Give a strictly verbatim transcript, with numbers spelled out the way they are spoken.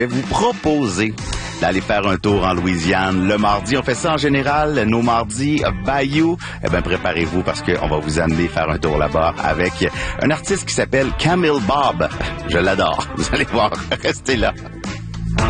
Je vais vous proposer d'aller faire un tour en Louisiane le mardi. On fait ça en général, nos mardis Bayou. Eh bien, préparez-vous parce qu'on va vous amener faire un tour là-bas avec un artiste qui s'appelle Camille Bob. Je l'adore. Vous allez voir. Restez là.